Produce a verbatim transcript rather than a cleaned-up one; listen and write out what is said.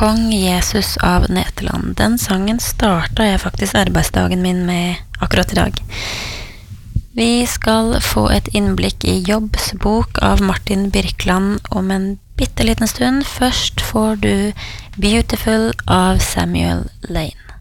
Kong Jesus av Nederland. Den sangen startet jeg faktisk arbeidsdagen min med akkurat i dag. Vi skal få et innblikk i Jobbs bok av Martin Birkeland om en bitteliten stund. Først får du Beautiful av Samuel Lane.